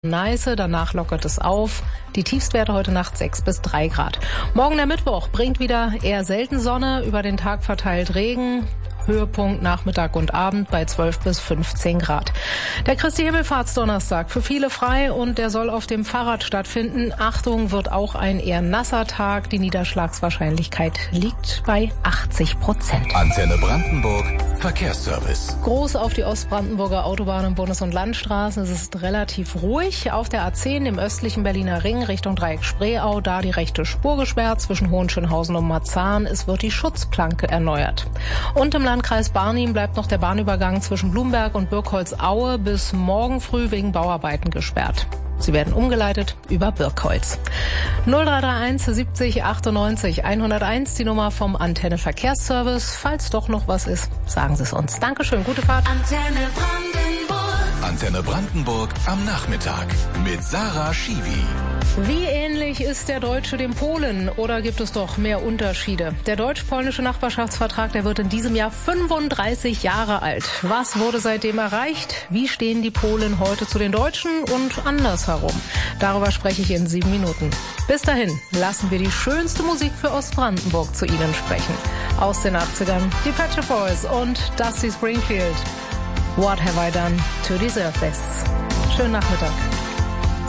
Neiße, danach lockert es auf. Die Tiefstwerte heute Nacht 6 bis 3 Grad. Morgen der Mittwoch bringt wieder eher selten Sonne, über den Tag verteilt Regen. Höhepunkt Nachmittag und Abend bei 12 bis 15 Grad. Der Christi Himmelfahrtsdonnerstag für viele frei und der soll auf dem Fahrrad stattfinden. Achtung, wird auch ein eher nasser Tag. Die Niederschlagswahrscheinlichkeit liegt bei 80%. Antenne Brandenburg Verkehrsservice. Groß auf die Ostbrandenburger Autobahnen, Bundes- und Landstraßen. Es ist relativ ruhig. Auf der A10 im östlichen Berliner Ring Richtung Dreieck Spreeau, da die rechte Spur gesperrt zwischen Hohenschönhausen und Marzahn. Es wird die Schutzplanke erneuert. Und im Landkreis Barnim bleibt noch der Bahnübergang zwischen Blumberg und Birkholz-Aue bis morgen früh wegen Bauarbeiten gesperrt. Sie werden umgeleitet über Birkholz. 0331 70 98 101, die Nummer vom Antenne Verkehrsservice. Falls doch noch was ist, sagen Sie es uns. Dankeschön, gute Fahrt. Antenne Brandenburg. Antenne Brandenburg am Nachmittag mit Sarah Schiwi. Wie ähnlich ist der Deutsche dem Polen oder gibt es doch mehr Unterschiede? Der deutsch-polnische Nachbarschaftsvertrag, der wird in diesem Jahr 35 Jahre alt. Was wurde seitdem erreicht? Wie stehen die Polen heute zu den Deutschen und andersherum? Darüber spreche ich in 7 Minuten. Bis dahin lassen wir die schönste Musik für Ostbrandenburg zu Ihnen sprechen. Aus den 80ern die Pet Shop Boys und Dusty Springfield. What have I done to deserve this? Schönen Nachmittag.